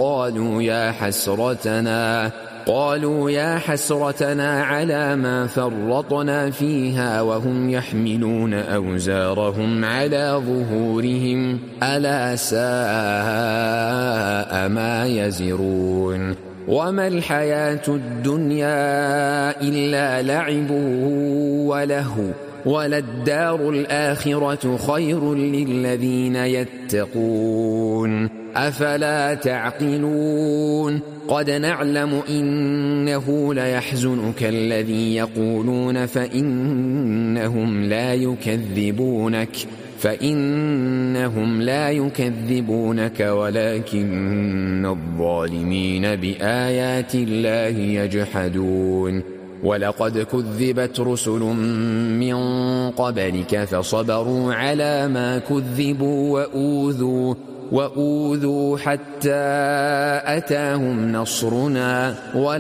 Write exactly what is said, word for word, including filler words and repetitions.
قالوا يا حسرتنا قالوا يا حسرتنا على ما فرطنا فيها وهم يحملون أوزارهم على ظهورهم ألا ساء ما يزرون وما الحياة الدنيا إلا لعب ولهو وللدار الآخرة خير للذين يتقون أفلا تعقلون قد نعلم إنه ليحزنك الذي يقولون فإنهم لا يكذبونك فإنهم لا يكذبونك ولكن الظالمين بآيات الله يجحدون ولقد كذبت رسل من قبلك فصبروا على ما كذبوا وأوذوا وأوذوا حتى أتاهم نصرنا